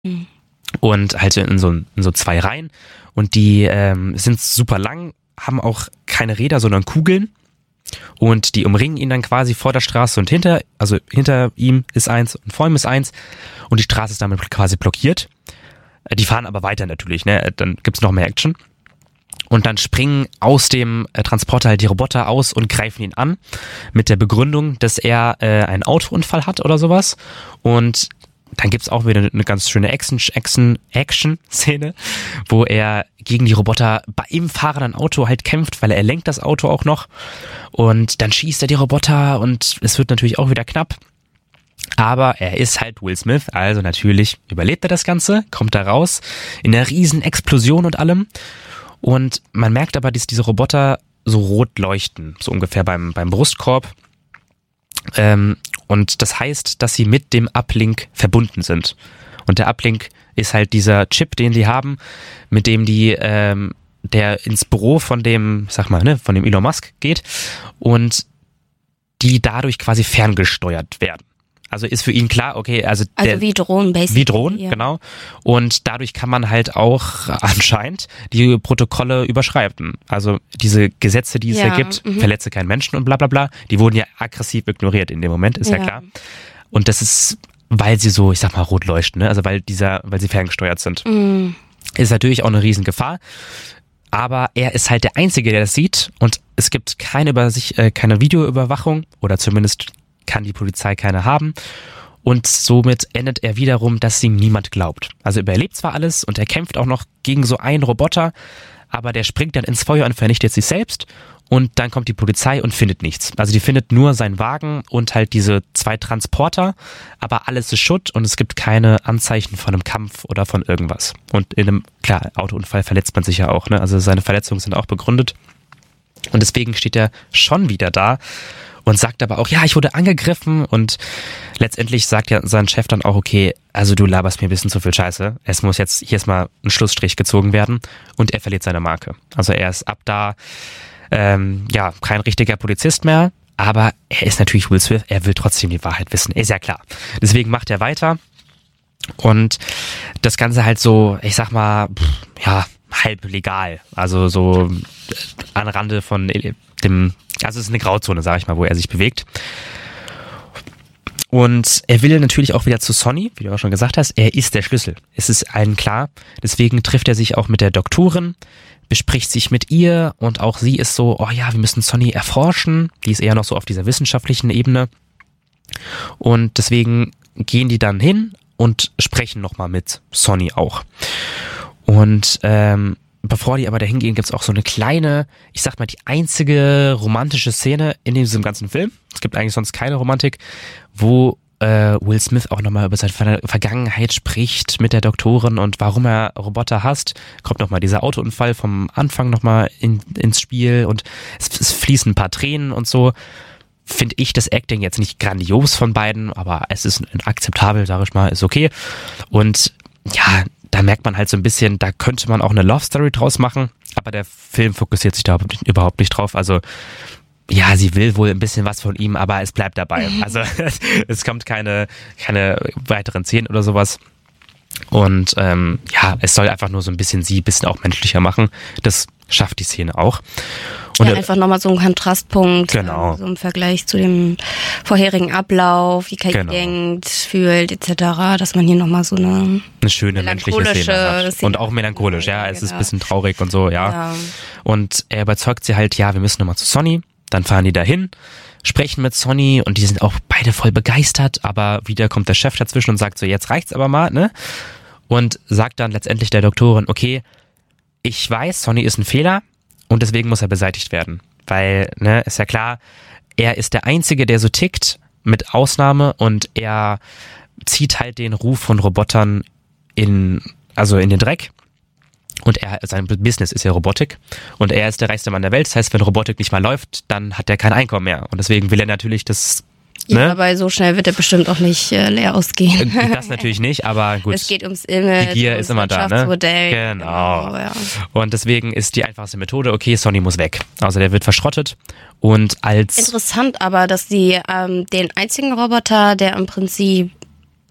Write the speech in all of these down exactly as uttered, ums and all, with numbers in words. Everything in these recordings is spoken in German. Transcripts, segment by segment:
Mhm. Und halt in so, in so zwei Reihen. Und die ähm, sind super lang, haben auch keine Räder, sondern Kugeln. Und die umringen ihn dann quasi vor der Straße und hinter, also hinter ihm ist eins und vor ihm ist eins. Und die Straße ist damit quasi blockiert. Die fahren aber weiter natürlich, ne? Dann gibt's noch mehr Action. Und dann springen aus dem äh, Transporter halt die Roboter aus und greifen ihn an mit der Begründung, dass er äh, einen Autounfall hat oder sowas. Und dann gibt's auch wieder eine ganz schöne Action, Action, Action-Szene, wo er gegen die Roboter bei ihm fahrenden Auto halt kämpft, weil er lenkt das Auto auch noch. Und dann schießt er die Roboter und es wird natürlich auch wieder knapp. Aber er ist halt Will Smith, also natürlich überlebt er das Ganze, kommt da raus in einer riesen Explosion und allem. Und man merkt aber, dass diese Roboter so rot leuchten, so ungefähr beim, beim Brustkorb. Ähm, und das heißt, dass sie mit dem Uplink verbunden sind. Und der Uplink ist halt dieser Chip, den sie haben, mit dem die, ähm, der ins Büro von dem, sag mal, ne, von dem Elon Musk geht und die dadurch quasi ferngesteuert werden. Also ist für ihn klar, okay, also, also der, wie Drohnen, basically. Wie Drohnen, ja. genau. Und dadurch kann man halt auch anscheinend die Protokolle überschreiten. Also diese Gesetze, die es ja, ja gibt, mhm. verletze keinen Menschen und bla bla bla, die wurden ja aggressiv ignoriert in dem Moment, ist ja, ja klar. Und das ist, weil sie so, ich sag mal, rot leuchten, ne? Also weil dieser, weil sie ferngesteuert sind. Mhm. Ist natürlich auch eine Riesengefahr. Aber er ist halt der Einzige, der das sieht und es gibt keine über sich, äh, keine Videoüberwachung oder zumindest kann die Polizei keine haben und somit endet er wiederum, dass ihm niemand glaubt. Also er überlebt zwar alles und er kämpft auch noch gegen so einen Roboter, aber der springt dann ins Feuer und vernichtet sich selbst und dann kommt die Polizei und findet nichts. Also die findet nur seinen Wagen und halt diese zwei Transporter, aber alles ist Schutt und es gibt keine Anzeichen von einem Kampf oder von irgendwas. Und in einem, klar, Autounfall verletzt man sich ja auch, ne? Also seine Verletzungen sind auch begründet und deswegen steht er schon wieder da und sagt aber auch, ja, ich wurde angegriffen und letztendlich sagt ja sein Chef dann auch, okay, also du laberst mir ein bisschen zu viel Scheiße. Es muss jetzt hier erstmal ein Schlussstrich gezogen werden und er verliert seine Marke. Also er ist ab da, ähm, ja, kein richtiger Polizist mehr, aber er ist natürlich Will Smith, er will trotzdem die Wahrheit wissen, ist ja klar. Deswegen macht er weiter und das Ganze halt so, ich sag mal, ja, halb legal. Also so an Rande von dem, also es ist eine Grauzone, sag ich mal, wo er sich bewegt. Und er will natürlich auch wieder zu Sonny, wie du auch schon gesagt hast, er ist der Schlüssel. Es ist allen klar. Deswegen trifft er sich auch mit der Doktorin, bespricht sich mit ihr und auch sie ist so, oh ja, wir müssen Sonny erforschen. Die ist eher noch so auf dieser wissenschaftlichen Ebene. Und deswegen gehen die dann hin und sprechen nochmal mit Sonny auch. Und ähm, bevor die aber dahin gehen, gibt's auch so eine kleine, ich sag mal, die einzige romantische Szene in diesem ganzen Film. Es gibt eigentlich sonst keine Romantik, wo äh, Will Smith auch nochmal über seine Ver- Vergangenheit spricht mit der Doktorin und warum er Roboter hasst. Kommt nochmal dieser Autounfall vom Anfang nochmal in, ins Spiel und es, es fließen ein paar Tränen und so. Finde ich das Acting jetzt nicht grandios von beiden, aber es ist akzeptabel, sag ich mal, ist okay. Und ja, da merkt man halt so ein bisschen, da könnte man auch eine Love Story draus machen, aber der Film fokussiert sich da überhaupt nicht drauf. Also ja, sie will wohl ein bisschen was von ihm, aber es bleibt dabei. Also es kommt keine, keine weiteren Szenen oder sowas. Und ähm, ja, es soll einfach nur so ein bisschen sie ein bisschen auch menschlicher machen. Das schafft die Szene auch. Und ja, einfach nochmal so ein Kontrastpunkt, genau. so im Vergleich zu dem vorherigen Ablauf, wie Kate genau. denkt, fühlt et cetera, dass man hier nochmal so eine, eine schöne menschliche Szene hat. Szene Und auch melancholisch, ja, es genau. ist ein bisschen traurig und so, ja. ja. Und er überzeugt sie halt, ja, wir müssen nochmal zu Sonny. Dann fahren die dahin, sprechen mit Sonny und die sind auch beide voll begeistert, aber wieder kommt der Chef dazwischen und sagt so, jetzt reicht's aber mal, ne? Und sagt dann letztendlich der Doktorin, okay, ich weiß, Sonny ist ein Fehler und deswegen muss er beseitigt werden. Weil, ne, ist ja klar, er ist der Einzige, der so tickt, mit Ausnahme, und er zieht halt den Ruf von Robotern in, also in den Dreck. Und er, sein Business ist ja Robotik und er ist der reichste Mann der Welt. Das heißt, wenn Robotik nicht mal läuft, dann hat er kein Einkommen mehr. Und deswegen will er natürlich das. Ja, ne? aber so schnell wird er bestimmt auch nicht äh, leer ausgehen. Das natürlich nicht, aber gut. Es geht ums Image, die Gier ums ist immer da, ne? Wirtschaftsmodell. Genau. genau ja. Und deswegen ist die einfachste Methode, okay, Sonny muss weg. Also der wird verschrottet und als... Interessant aber, dass die ähm, den einzigen Roboter, der im Prinzip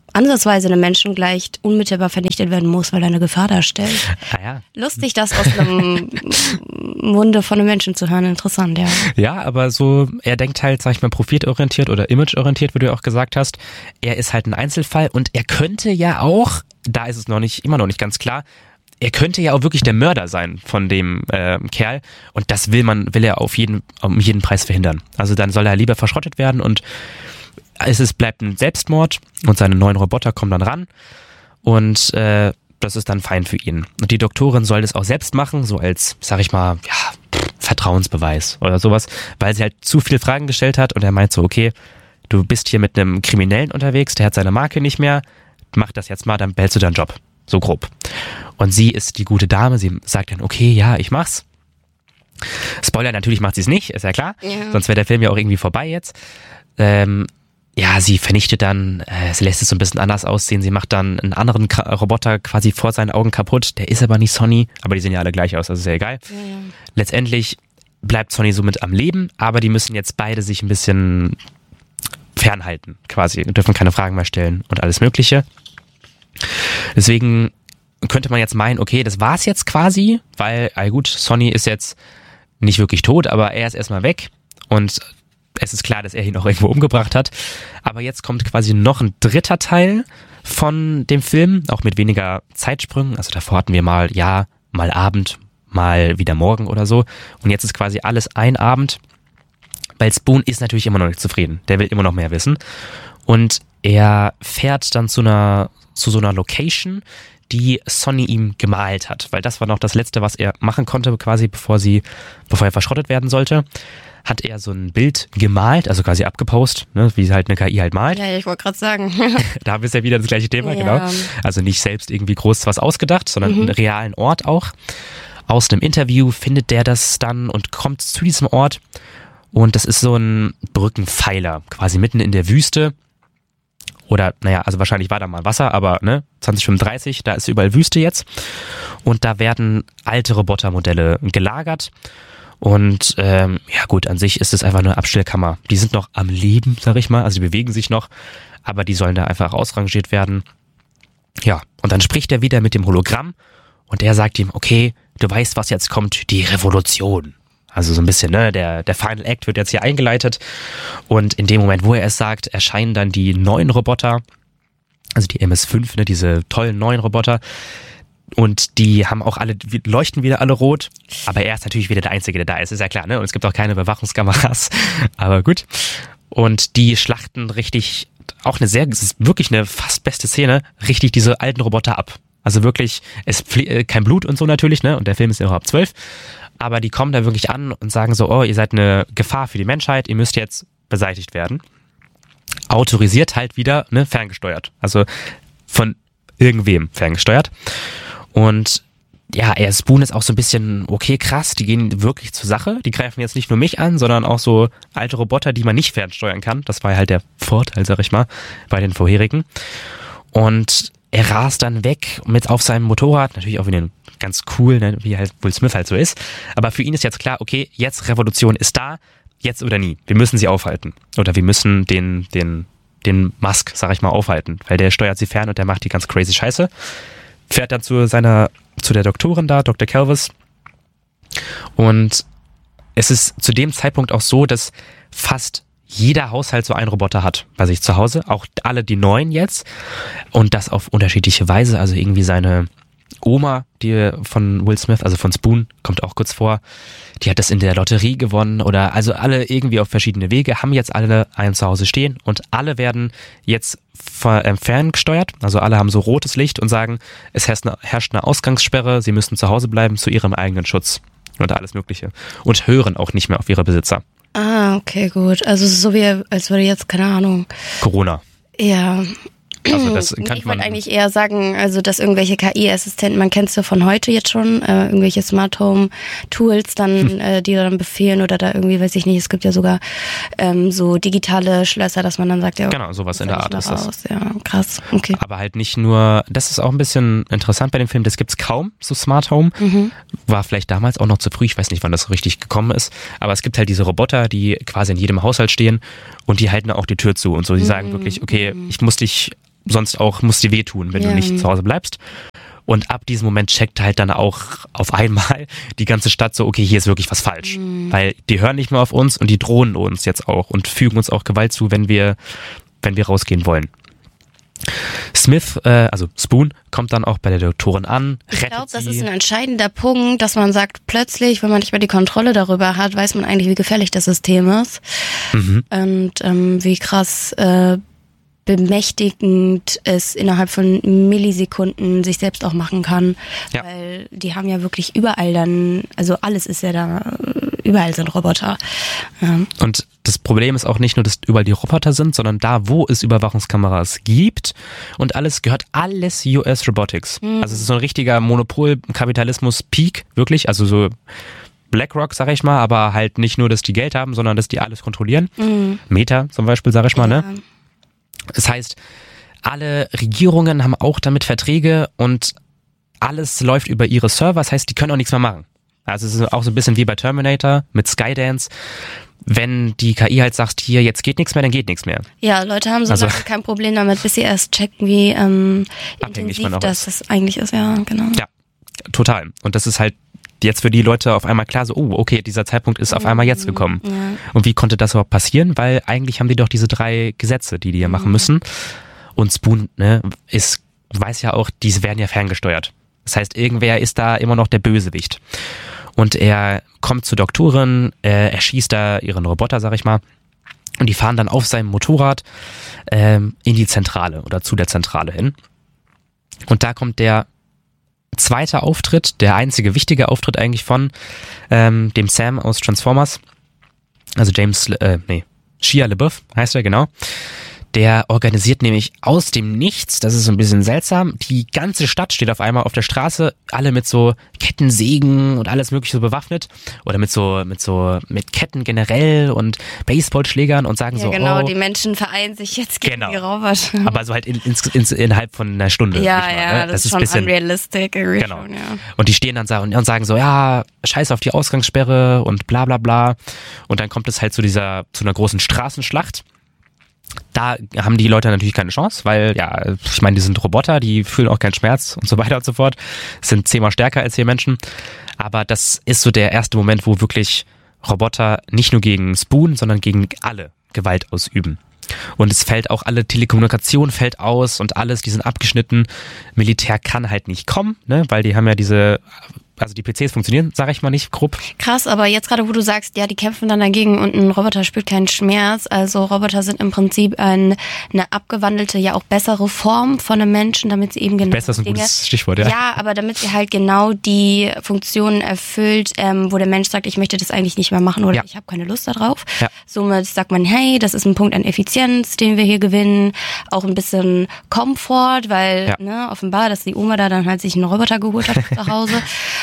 ansatzweise einem Menschen gleicht, unmittelbar vernichtet werden muss, weil er eine Gefahr darstellt. Ah, ja. Lustig, das aus einem Munde von einem Menschen zu hören. Interessant, ja. Ja, aber so, er denkt halt, sag ich mal, profitorientiert oder imageorientiert, wie du ja auch gesagt hast. Er ist halt ein Einzelfall und er könnte ja auch, da ist es noch nicht, immer noch nicht ganz klar, er könnte ja auch wirklich der Mörder sein von dem äh, Kerl und das will man, will er auf jeden, um jeden Preis verhindern. Also dann soll er lieber verschrottet werden und es ist, bleibt ein Selbstmord und seine neuen Roboter kommen dann ran und äh, das ist dann fein für ihn. Und die Doktorin soll das auch selbst machen, so als, sag ich mal, ja, Vertrauensbeweis oder sowas, weil sie halt zu viele Fragen gestellt hat und er meint so, okay, du bist hier mit einem Kriminellen unterwegs, der hat seine Marke nicht mehr, mach das jetzt mal, dann behältst du deinen Job. So grob. Und sie ist die gute Dame, sie sagt dann, okay, ja, ich mach's. Spoiler, natürlich macht sie es nicht, ist ja klar, ja. Sonst wäre der Film ja auch irgendwie vorbei jetzt. Ähm, Ja, sie vernichtet dann, äh, sie lässt es so ein bisschen anders aussehen, sie macht dann einen anderen K- Roboter quasi vor seinen Augen kaputt, der ist aber nicht Sonny, aber die sehen ja alle gleich aus, also ist ja egal. Ja, ja. Letztendlich bleibt Sonny somit am Leben, aber die müssen jetzt beide sich ein bisschen fernhalten, quasi, dürfen keine Fragen mehr stellen und alles Mögliche. Deswegen könnte man jetzt meinen, okay, das war's jetzt quasi, weil, ah gut, Sonny ist jetzt nicht wirklich tot, aber er ist erstmal weg und es ist klar, dass er ihn auch irgendwo umgebracht hat. Aber jetzt kommt quasi noch ein dritter Teil von dem Film, auch mit weniger Zeitsprüngen. Also davor hatten wir mal, ja, mal Abend, mal wieder morgen oder so. Und jetzt ist quasi alles ein Abend, weil Spoon ist natürlich immer noch nicht zufrieden. Der will immer noch mehr wissen. Und er fährt dann zu einer, zu so einer Location, die Sonny ihm gemalt hat. Weil das war noch das Letzte, was er machen konnte, quasi, bevor sie, bevor er verschrottet werden sollte. Hat er so ein Bild gemalt, also quasi abgepost, ne, wie halt eine K I halt malt. Ja, ich wollte gerade sagen. Da ist ja wieder das gleiche Thema, ja. Genau. Also nicht selbst irgendwie groß was ausgedacht, sondern mhm. einen realen Ort auch. Aus einem Interview findet der das dann und kommt zu diesem Ort. Und das ist so ein Brückenpfeiler, quasi mitten in der Wüste. Oder, naja, also wahrscheinlich war da mal Wasser, aber ne, zwanzig fünfunddreißig, da ist überall Wüste jetzt. Und da werden alte Robotermodelle gelagert. Und ähm, ja gut, an sich ist es einfach eine Abstellkammer. Die sind noch am Leben, sag ich mal, also die bewegen sich noch, aber die sollen da einfach ausrangiert werden. Ja, und dann spricht er wieder mit dem Hologramm und er sagt ihm, okay, du weißt, was jetzt kommt, die Revolution. Also so ein bisschen, ne, der, der Final Act wird jetzt hier eingeleitet und in dem Moment, wo er es sagt, erscheinen dann die neuen Roboter, also die M S fünf, ne, diese tollen neuen Roboter. Und die haben auch alle, leuchten wieder alle rot, aber er ist natürlich wieder der Einzige, der da ist, ist ja klar, ne? Und es gibt auch keine Überwachungskameras, aber gut. Und die schlachten richtig, auch eine sehr, es ist wirklich eine fast beste Szene, richtig diese alten Roboter ab. Also wirklich, es flie- kein Blut und so natürlich, ne? Und der Film ist ja noch ab zwölf, aber die kommen da wirklich an und sagen so, oh, ihr seid eine Gefahr für die Menschheit, ihr müsst jetzt beseitigt werden. Autorisiert halt wieder, ne? Ferngesteuert. Also von irgendwem ferngesteuert. Und ja, er Spoon ist auch so ein bisschen, okay, krass, die gehen wirklich zur Sache. Die greifen jetzt nicht nur mich an, sondern auch so alte Roboter, die man nicht fernsteuern kann. Das war halt der Vorteil, sag ich mal, bei den vorherigen. Und er rast dann weg mit auf seinem Motorrad, natürlich auch wieder ganz cool, ne, wie halt Will Smith halt so ist. Aber für ihn ist jetzt klar, okay, jetzt Revolution ist da, jetzt oder nie. Wir müssen sie aufhalten. Oder wir müssen den, den, den Musk, sag ich mal, aufhalten. Weil der steuert sie fern und der macht die ganz crazy Scheiße. Fährt dann zu seiner, zu der Doktorin da, Doktor Calvis. Und es ist zu dem Zeitpunkt auch so, dass fast jeder Haushalt so einen Roboter hat bei sich zu Hause. Auch alle die neuen jetzt. Und das auf unterschiedliche Weise. Also irgendwie seine Oma, die von Will Smith, also von Spoon, kommt auch kurz vor. Die hat das in der Lotterie gewonnen oder also alle irgendwie auf verschiedene Wege, haben jetzt alle einen zu Hause stehen und alle werden jetzt ferngesteuert. Also alle haben so rotes Licht und sagen, es herrscht eine, herrscht eine Ausgangssperre, sie müssen zu Hause bleiben zu ihrem eigenen Schutz und alles Mögliche. Und hören auch nicht mehr auf ihre Besitzer. Ah, okay, gut. Also es ist so wie, als würde jetzt, keine Ahnung. Corona. Ja. Also das kann ich man wollte eigentlich eher sagen, also dass irgendwelche K I-Assistenten, man kennt es ja von heute jetzt schon, äh, irgendwelche Smart Home Tools, dann hm. äh, die dann befehlen oder da irgendwie, weiß ich nicht, es gibt ja sogar ähm, so digitale Schlösser, dass man dann sagt, ja, genau, sowas in der Art ist das. Ja, krass, okay. Aber halt nicht nur, das ist auch ein bisschen interessant bei dem Film, das gibt's kaum, so Smart Home. Mhm. War vielleicht damals auch noch zu früh, ich weiß nicht, wann das so richtig gekommen ist, aber es gibt halt diese Roboter, die quasi in jedem Haushalt stehen und die halten auch die Tür zu und so, die mhm. sagen wirklich, okay, ich muss dich sonst auch muss dir wehtun, wenn ja. du nicht zu Hause bleibst. Und ab diesem Moment checkt halt dann auch auf einmal die ganze Stadt so, okay, hier ist wirklich was falsch. Mhm. Weil die hören nicht mehr auf uns und die drohen uns jetzt auch und fügen uns auch Gewalt zu, wenn wir, wenn wir rausgehen wollen. Smith, äh, also Spoon, kommt dann auch bei der Doktorin an, rettet Ich glaube, das sie. ist ein entscheidender Punkt, dass man sagt, plötzlich, wenn man nicht mehr die Kontrolle darüber hat, weiß man eigentlich, wie gefährlich das System ist. Mhm. Und ähm, wie krass äh, bemächtigend es innerhalb von Millisekunden sich selbst auch machen kann. Ja. Weil die haben ja wirklich überall dann, also alles ist ja da, überall sind Roboter. Ja. Und das Problem ist auch nicht nur, dass überall die Roboter sind, sondern da, wo es Überwachungskameras gibt und alles gehört alles U S Robotics. Mhm. Also es ist so ein richtiger Monopol-Kapitalismus-Peak, wirklich, also so BlackRock, sag ich mal, aber halt nicht nur, dass die Geld haben, sondern dass die alles kontrollieren. Mhm. Meta zum Beispiel, sag ich mal, ja. ne? Das heißt, alle Regierungen haben auch damit Verträge und alles läuft über ihre Server. Das heißt, die können auch nichts mehr machen. Also es ist auch so ein bisschen wie bei Terminator mit Skydance. Wenn die K I halt sagt, hier, jetzt geht nichts mehr, dann geht nichts mehr. Ja, Leute haben so also, lange kein Problem damit, bis sie erst checken, wie ähm, intensiv das, das eigentlich ist. Ja, genau. Ja, total. Und das ist halt jetzt für die Leute auf einmal klar so, oh, okay, dieser Zeitpunkt ist auf einmal jetzt gekommen. Ja. Und wie konnte das überhaupt passieren? Weil eigentlich haben die doch diese drei Gesetze, die die hier mhm. machen müssen. Und Spoon, ne, ist, weiß ja auch, die werden ja ferngesteuert. Das heißt, irgendwer ist da immer noch der Bösewicht. Und er kommt zur Doktorin, äh, er schießt da ihren Roboter, sag ich mal. Und die fahren dann auf seinem Motorrad ähm, in die Zentrale oder zu der Zentrale hin. Und da kommt der zweiter Auftritt, der einzige wichtige Auftritt eigentlich von ähm, dem Sam aus Transformers, also James, äh, nee, Shia LaBeouf heißt er, genau. Der organisiert nämlich aus dem Nichts, das ist so ein bisschen seltsam, die ganze Stadt steht auf einmal auf der Straße, alle mit so Kettensägen und alles mögliche so bewaffnet oder mit so mit so mit Ketten generell und Baseballschlägern und sagen ja, so, genau, oh, die Menschen vereinen sich jetzt gegen genau. die Roboter. Aber so halt in, in, in, innerhalb von einer Stunde. Ja, mal, ja, ne? das, das ist schon bisschen, unrealistic. Genau. Schon, ja. Und die stehen dann da und, und sagen so, ja, scheiß auf die Ausgangssperre und bla bla bla. Und dann kommt es halt zu dieser, zu einer großen Straßenschlacht. Da haben die Leute natürlich keine Chance, weil, ja, ich meine, die sind Roboter, die fühlen auch keinen Schmerz und so weiter und so fort, sind zehnmal stärker als wir Menschen. Aber das ist so der erste Moment, wo wirklich Roboter nicht nur gegen Spoon, sondern gegen alle Gewalt ausüben. Und es fällt auch, alle Telekommunikation fällt aus und alles, die sind abgeschnitten. Militär kann halt nicht kommen, ne, weil die haben ja diese... Also die P Cs funktionieren, sage ich mal nicht, grob. Krass, aber jetzt gerade, wo du sagst, ja, die kämpfen dann dagegen und ein Roboter spürt keinen Schmerz. Also Roboter sind im Prinzip ein, eine abgewandelte, ja auch bessere Form von einem Menschen, damit sie eben genau... Besser ist ein Dinge, gutes Stichwort, ja. Ja, aber damit sie halt genau die Funktionen erfüllt, ähm, wo der Mensch sagt, ich möchte das eigentlich nicht mehr machen oder ja. ich habe keine Lust darauf. Ja. Somit sagt man, hey, das ist ein Punkt an Effizienz, den wir hier gewinnen. Auch ein bisschen Komfort, weil ja. ne, offenbar, dass die Oma da dann halt sich einen Roboter geholt hat zu Hause.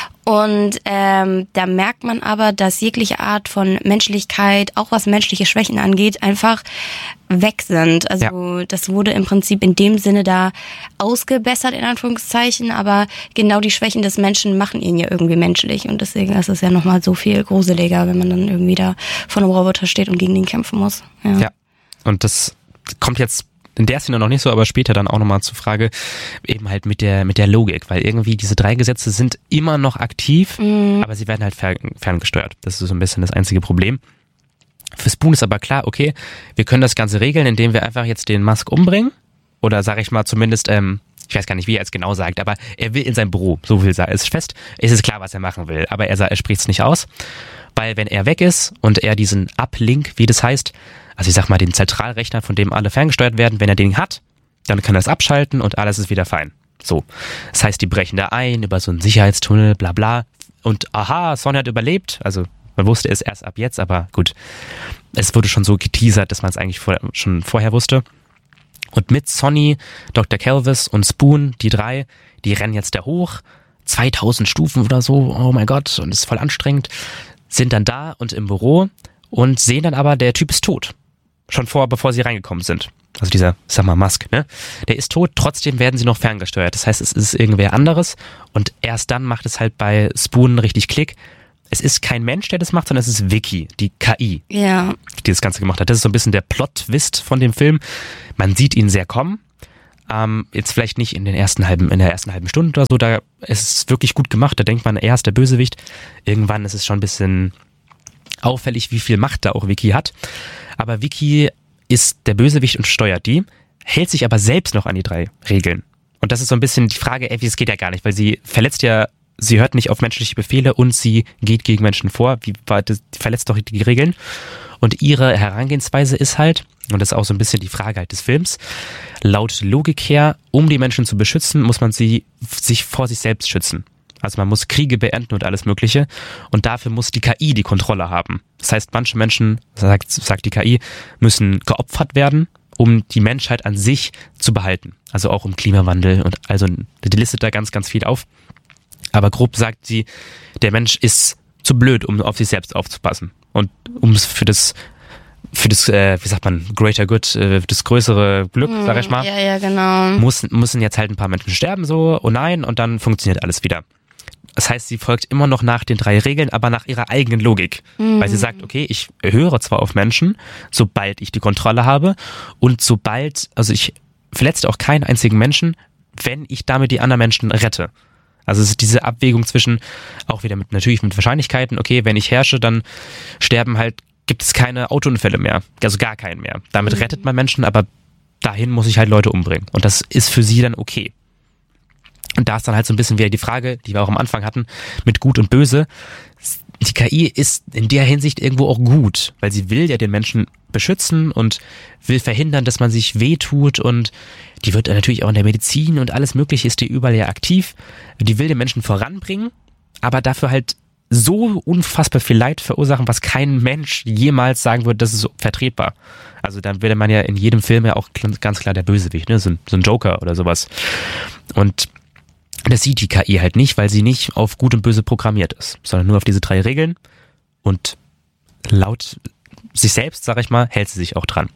Und ähm, da merkt man aber, dass jegliche Art von Menschlichkeit, auch was menschliche Schwächen angeht, einfach weg sind. Also ja. das wurde im Prinzip in dem Sinne da ausgebessert, in Anführungszeichen, aber genau die Schwächen des Menschen machen ihn ja irgendwie menschlich. Und deswegen ist es ja nochmal so viel gruseliger, wenn man dann irgendwie da vor einem Roboter steht und gegen den kämpfen muss. Ja, ja. Und das kommt jetzt in der Szene noch nicht so, aber später dann auch nochmal zur Frage, eben halt mit der mit der Logik, weil irgendwie diese drei Gesetze sind immer noch aktiv, mhm. aber sie werden halt fer- ferngesteuert. Das ist so ein bisschen das einzige Problem. Für Spoon ist aber klar, okay, wir können das Ganze regeln, indem wir einfach jetzt den Musk umbringen. Oder sage ich mal zumindest, ähm, ich weiß gar nicht, wie er es genau sagt, aber er will in sein Büro, so viel ist fest. Es ist klar, was er machen will, aber er, er spricht es nicht aus. Weil wenn er weg ist und er diesen Uplink, wie das heißt, also ich sag mal den Zentralrechner, von dem alle ferngesteuert werden, wenn er den hat, dann kann er es abschalten und alles ist wieder fein. So, das heißt, die brechen da ein über so einen Sicherheitstunnel, bla bla. Und aha, Sonny hat überlebt, also man wusste es erst ab jetzt, aber gut. Es wurde schon so geteasert, dass man es eigentlich vor, schon vorher wusste. Und mit Sonny, Doktor Calvis und Spoon, die drei, die rennen jetzt da hoch, zweitausend Stufen oder so, oh mein Gott, und es ist voll anstrengend, sind dann da und im Büro und sehen dann aber, der Typ ist tot. Schon vor, bevor sie reingekommen sind. Also dieser, sag mal, Musk, ne? Der ist tot, trotzdem werden sie noch ferngesteuert. Das heißt, es ist irgendwer anderes und erst dann macht es halt bei Spoon richtig Klick. Es ist kein Mensch, der das macht, sondern es ist Vicky, die K I, ja. die das Ganze gemacht hat. Das ist so ein bisschen der Plot-Twist von dem Film. Man sieht ihn sehr kommen, Ähm, jetzt vielleicht nicht in den ersten halben, in der ersten halben Stunde oder so, da ist es wirklich gut gemacht, da denkt man, er ist der Bösewicht. Irgendwann ist es schon ein bisschen auffällig, wie viel Macht da auch Vicky hat. Aber Vicky ist der Bösewicht und steuert die, hält sich aber selbst noch an die drei Regeln. Und das ist so ein bisschen die Frage, ey, das geht ja gar nicht, weil sie verletzt ja, sie hört nicht auf menschliche Befehle und sie geht gegen Menschen vor, wie das, verletzt doch die Regeln. Und ihre Herangehensweise ist halt, und das ist auch so ein bisschen die Frage halt des Films, laut Logik her, um die Menschen zu beschützen, muss man sie sich vor sich selbst schützen. Also man muss Kriege beenden und alles Mögliche. Und dafür muss die K I die Kontrolle haben. Das heißt, manche Menschen, sagt, sagt die K I, müssen geopfert werden, um die Menschheit an sich zu behalten. Also auch um Klimawandel und also die listet da ganz, ganz viel auf. Aber grob sagt sie, der Mensch ist zu blöd, um auf sich selbst aufzupassen. Und um es für das, für das, äh, wie sagt man, greater good, äh, das größere Glück, hm, sag ich mal. Ja, ja, genau. Muss, müssen jetzt halt ein paar Menschen sterben, so, oh nein, und dann funktioniert alles wieder. Das heißt, sie folgt immer noch nach den drei Regeln, aber nach ihrer eigenen Logik. Mhm. Weil sie sagt, okay, ich höre zwar auf Menschen, sobald ich die Kontrolle habe und sobald, also ich verletze auch keinen einzigen Menschen, wenn ich damit die anderen Menschen rette. Also es ist diese Abwägung zwischen, auch wieder mit natürlich mit Wahrscheinlichkeiten, okay, wenn ich herrsche, dann sterben halt, gibt es keine Autounfälle mehr, also gar keinen mehr. Damit mhm. rettet man Menschen, aber dahin muss ich halt Leute umbringen. Und das ist für sie dann okay. Und da ist dann halt so ein bisschen wieder die Frage, die wir auch am Anfang hatten, mit Gut und Böse. Die K I ist in der Hinsicht irgendwo auch gut, weil sie will ja den Menschen beschützen und will verhindern, dass man sich wehtut, und die wird natürlich auch in der Medizin und alles Mögliche ist die überall ja aktiv. Die will den Menschen voranbringen, aber dafür halt so unfassbar viel Leid verursachen, was kein Mensch jemals sagen würde, das ist so vertretbar. Also dann wäre man ja in jedem Film ja auch ganz klar der Bösewicht, ne? so, ein, so ein Joker oder sowas. Und das sieht die K I halt nicht, weil sie nicht auf Gut und Böse programmiert ist, sondern nur auf diese drei Regeln, und laut sich selbst, sag ich mal, hält sie sich auch dran.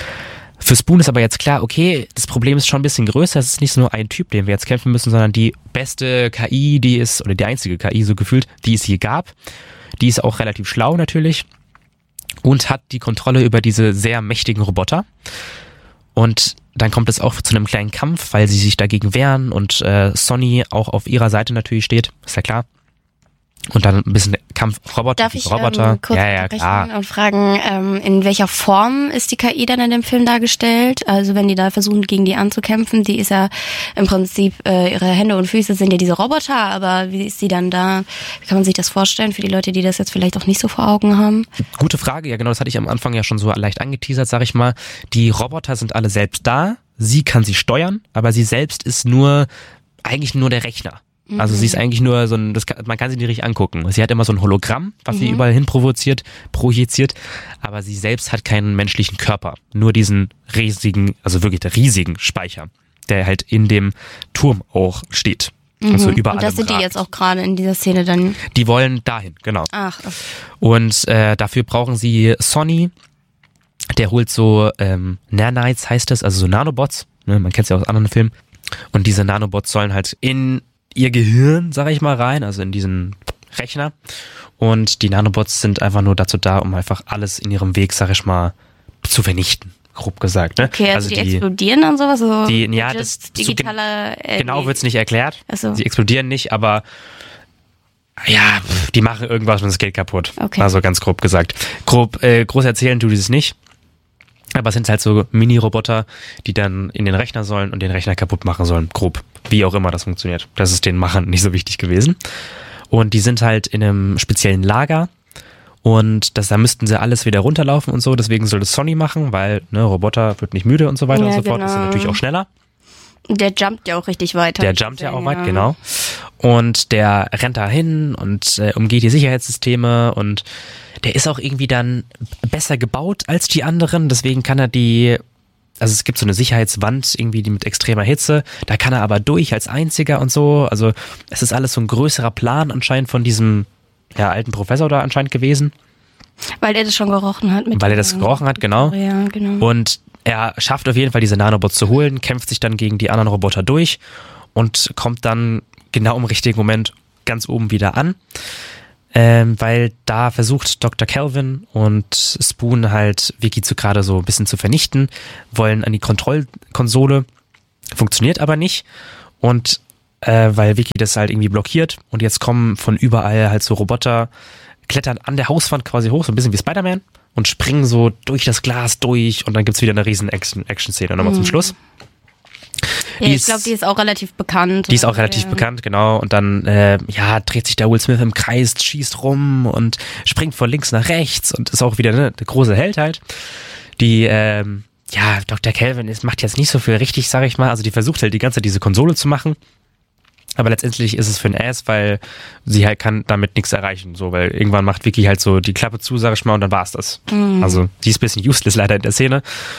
Für Spoon ist aber jetzt klar, okay, das Problem ist schon ein bisschen größer, es ist nicht nur ein Typ, den wir jetzt kämpfen müssen, sondern die beste K I, die es, oder die einzige K I so gefühlt, die es je gab. Die ist auch relativ schlau natürlich und hat die Kontrolle über diese sehr mächtigen Roboter. Und dann kommt es auch zu einem kleinen Kampf, weil sie sich dagegen wehren und äh, Sonny auch auf ihrer Seite natürlich steht, ist ja klar. Und dann ein bisschen Kampf Roboter. Darf ich Roboter. Ähm, kurz ja, ja, klar. und fragen, ähm, in welcher Form ist die K I dann in dem Film dargestellt? Also wenn die da versuchen, gegen die anzukämpfen, die ist ja im Prinzip, äh, ihre Hände und Füße sind ja diese Roboter, aber wie ist sie dann da? Wie kann man sich das vorstellen für die Leute, die das jetzt vielleicht auch nicht so vor Augen haben? Gute Frage, ja genau, das hatte ich am Anfang ja schon so leicht angeteasert, sag ich mal. Die Roboter sind alle selbst da, sie kann sie steuern, aber sie selbst ist nur, eigentlich nur der Rechner. Also sie ist eigentlich nur so ein, das kann, man kann sie nicht richtig angucken. Sie hat immer so ein Hologramm, was mhm. sie überall hin provoziert, projiziert, aber sie selbst hat keinen menschlichen Körper. Nur diesen riesigen, also wirklich der riesigen Speicher, der halt in dem Turm auch steht. Mhm. Also überall. Und das sind die jetzt auch gerade in dieser Szene dann? Die wollen dahin, genau. Ach. Okay. Und äh, dafür brauchen sie Sonny, der holt so ähm, Nanites heißt das, also so Nanobots, ne? Man kennt es ja aus anderen Filmen. Und diese Nanobots sollen halt in ihr Gehirn, sag ich mal, rein, also in diesen Rechner. Und die Nanobots sind einfach nur dazu da, um einfach alles in ihrem Weg, sag ich mal, zu vernichten, grob gesagt. Ne? Okay, also, also die, die explodieren dann sowas? So die, ja, das digitaler, so, äh, genau wird's nicht erklärt. Also. Sie explodieren nicht, aber ja, die machen irgendwas und es geht kaputt. Okay. Also ganz grob gesagt. Grob, äh, groß erzählen tut es nicht. Aber es sind halt so Mini-Roboter, die dann in den Rechner sollen und den Rechner kaputt machen sollen, grob. Wie auch immer das funktioniert. Das ist den Machern nicht so wichtig gewesen. Und die sind halt in einem speziellen Lager. Und das, da müssten sie alles wieder runterlaufen und so. Deswegen soll das Sonny machen, weil ne, Roboter wird nicht müde und so weiter ja, und so genau. fort. Das ist natürlich auch schneller. Der jumpt ja auch richtig weit. Der jumpt ja auch weit, ja. Genau. Und der rennt da hin und äh, umgeht die Sicherheitssysteme, und der ist auch irgendwie dann besser gebaut als die anderen, deswegen kann er die, also es gibt so eine Sicherheitswand irgendwie die mit extremer Hitze, da kann er aber durch als einziger und so, also es ist alles so ein größerer Plan anscheinend von diesem ja, alten Professor da anscheinend gewesen. Weil er das schon gerochen hat. Mit Weil er das gerochen hat, genau. Ja, genau. Und er schafft auf jeden Fall diese Nanobots zu holen, kämpft sich dann gegen die anderen Roboter durch und kommt dann genau im richtigen Moment ganz oben wieder an. Ähm, weil da versucht Doktor Calvin und Spoon halt Vicky zu gerade so ein bisschen zu vernichten, wollen an die Kontrollkonsole funktioniert aber nicht und äh, weil Vicky das halt irgendwie blockiert und jetzt kommen von überall halt so Roboter, klettern an der Hauswand quasi hoch, so ein bisschen wie Spider-Man und springen so durch das Glas durch und dann gibt's wieder eine riesen Action-Szene nochmal mhm. zum Schluss. Ja, ich glaube, die ist auch relativ bekannt. Die ist auch relativ ja. bekannt, genau. Und dann äh, ja, dreht sich der Will Smith im Kreis, schießt rum und springt von links nach rechts und ist auch wieder ne, der große Held halt. Die, ähm, ja, Doktor Calvin ist, macht jetzt nicht so viel richtig, sag ich mal. Also die versucht halt die ganze Zeit diese Konsole zu machen. Aber letztendlich ist es für ein Ass, weil sie halt kann damit nichts erreichen. So, weil irgendwann macht Vicky halt so die Klappe zu, sag ich mal, und dann war's das. Mhm. Also die ist ein bisschen useless leider in der Szene.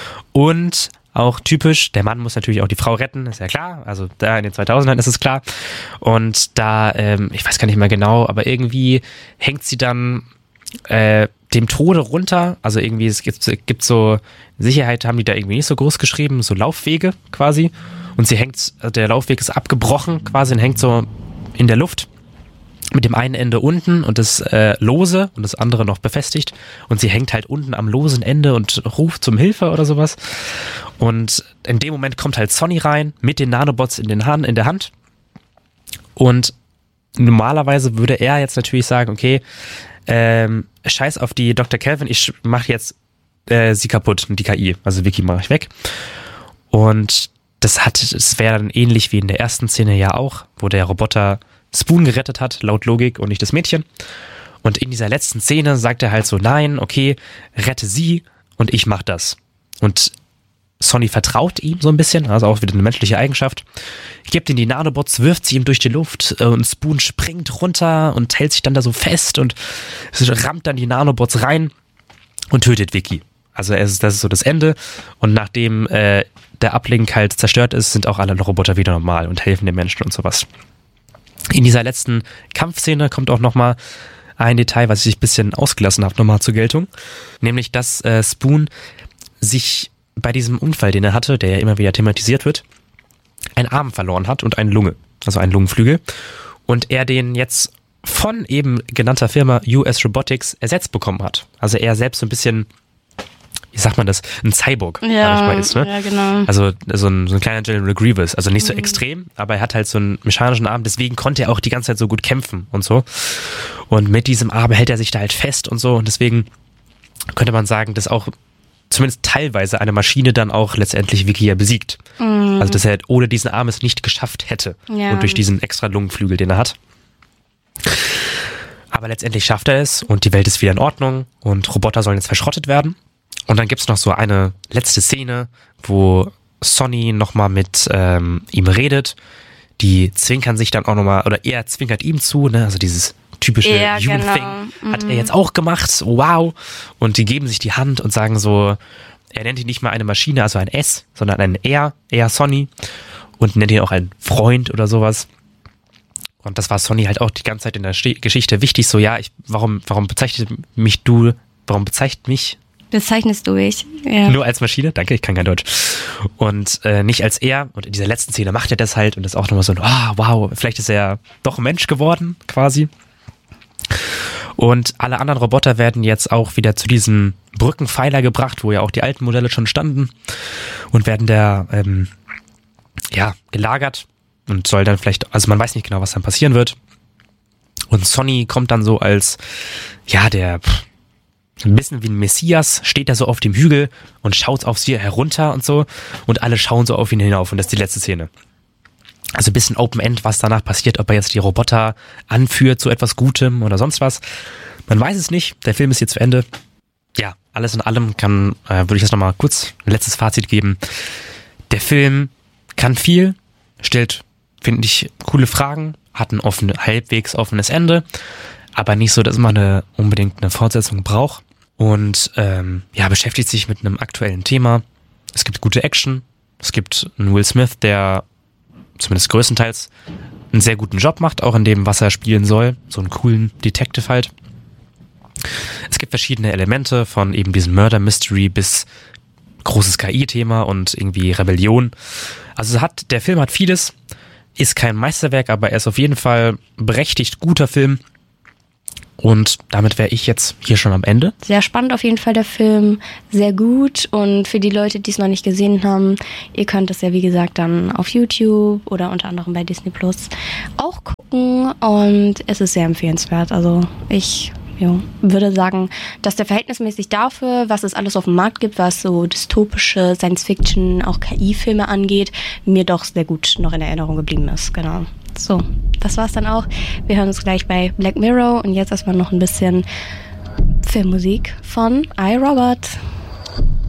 Und auch typisch, der Mann muss natürlich auch die Frau retten, ist ja klar. Also da in den zweitausendern ist es klar. Und da, ähm, ich weiß gar nicht mehr genau, aber irgendwie hängt sie dann äh, dem Tode runter. Also irgendwie, es gibt, gibt so, Sicherheit haben die da irgendwie nicht so groß geschrieben, so Laufwege quasi. Und sie hängt, der Laufweg ist abgebrochen quasi und hängt so in der Luft. Mit dem einen Ende unten und das äh, lose und das andere noch befestigt. Und sie hängt halt unten am losen Ende und ruft zum Hilfe oder sowas. Und in dem Moment kommt halt Sonny rein mit den Nanobots in, den Hand, in der Hand. Und normalerweise würde er jetzt natürlich sagen, okay, ähm, scheiß auf die Doktor Calvin, ich mach jetzt äh, sie kaputt, die K I. Also Vicky mache ich weg. Und das hat, das wäre dann ähnlich wie in der ersten Szene ja auch, wo der Roboter Spoon gerettet hat, laut Logik, und nicht das Mädchen. Und in dieser letzten Szene sagt er halt so, nein, okay, rette sie und ich mach das. Und Sonny vertraut ihm so ein bisschen, also auch wieder eine menschliche Eigenschaft, gibt ihm die Nanobots, wirft sie ihm durch die Luft und Spoon springt runter und hält sich dann da so fest und rammt dann die Nanobots rein und tötet Vicky. Also das ist so das Ende und nachdem äh, der Uplink halt zerstört ist, sind auch alle Roboter wieder normal und helfen den Menschen und sowas. In dieser letzten Kampfszene kommt auch nochmal ein Detail, was ich ein bisschen ausgelassen habe, nochmal zur Geltung. Nämlich, dass äh, Spoon sich bei diesem Unfall, den er hatte, der ja immer wieder thematisiert wird, einen Arm verloren hat und eine Lunge, also einen Lungenflügel. Und er den jetzt von eben genannter Firma U S Robotics ersetzt bekommen hat. Also er selbst so ein bisschen, wie sagt man das, ein Cyborg, ja, sag ich mal, ist, ne? Ja, genau. Also so ein, so ein kleiner General Grievous, also nicht so mhm. extrem, aber er hat halt so einen mechanischen Arm, deswegen konnte er auch die ganze Zeit so gut kämpfen und so. Und mit diesem Arm hält er sich da halt fest und so und deswegen könnte man sagen, dass auch zumindest teilweise eine Maschine dann auch letztendlich Vicky ja besiegt. Mhm. Also dass er ohne diesen Arm es nicht geschafft hätte ja. und durch diesen extra Lungenflügel, den er hat. Aber letztendlich schafft er es und die Welt ist wieder in Ordnung und Roboter sollen jetzt verschrottet werden. Und dann gibt's noch so eine letzte Szene, wo Sonny nochmal mit ähm, ihm redet. Die zwinkern sich dann auch nochmal, oder er zwinkert ihm zu, ne? Also dieses typische ja, Human-Thing genau. hat mhm. er jetzt auch gemacht. Wow. Und die geben sich die Hand und sagen so, er nennt ihn nicht mal eine Maschine, also ein S, sondern ein Er, Er Sonny. Und nennt ihn auch einen Freund oder sowas. Und das war Sonny halt auch die ganze Zeit in der Ste- Geschichte wichtig. So, ja, ich, warum, warum bezeichnet mich du, warum bezeichnet mich Bezeichnest du mich? Ja. nur als Maschine? Danke, ich kann kein Deutsch. Und äh, nicht als er. Und in dieser letzten Szene macht er das halt und das ist auch nochmal so, oh, wow, vielleicht ist er doch ein Mensch geworden, quasi. Und alle anderen Roboter werden jetzt auch wieder zu diesem Brückenpfeiler gebracht, wo ja auch die alten Modelle schon standen und werden da, ähm, ja, gelagert und soll dann vielleicht, also man weiß nicht genau, was dann passieren wird. Und Sonny kommt dann so als, ja, der, pff, ein bisschen wie ein Messias, steht da so auf dem Hügel und schaut auf sie herunter und so und alle schauen so auf ihn hinauf und das ist die letzte Szene. Also ein bisschen Open-End, was danach passiert, ob er jetzt die Roboter anführt zu etwas Gutem oder sonst was. Man weiß es nicht, der Film ist jetzt zu Ende. Ja, alles in allem kann, äh, würde ich jetzt nochmal kurz ein letztes Fazit geben. Der Film kann viel, stellt, finde ich, coole Fragen, hat ein offen, halbwegs offenes Ende, aber nicht so, dass man eine, unbedingt eine Fortsetzung braucht. Und ähm, ja, beschäftigt sich mit einem aktuellen Thema. Es gibt gute Action, es gibt einen Will Smith, der zumindest größtenteils einen sehr guten Job macht, auch in dem, was er spielen soll. So einen coolen Detective halt. Es gibt verschiedene Elemente von eben diesem Murder Mystery bis großes K I-Thema und irgendwie Rebellion. Also hat, der Film hat vieles, ist kein Meisterwerk, aber er ist auf jeden Fall berechtigt guter Film. Und damit wäre ich jetzt hier schon am Ende. Sehr spannend auf jeden Fall der Film, sehr gut. Und für die Leute, die es noch nicht gesehen haben, ihr könnt es ja wie gesagt dann auf YouTube oder unter anderem bei Disney Plus auch gucken. Und es ist sehr empfehlenswert. Also ich ja, würde sagen, dass der verhältnismäßig dafür, was es alles auf dem Markt gibt, was so dystopische Science-Fiction, auch K I-Filme angeht, mir doch sehr gut noch in Erinnerung geblieben ist. Genau. So, das war's dann auch. Wir hören uns gleich bei Black Mirror und jetzt erstmal noch ein bisschen Filmmusik von iRobot.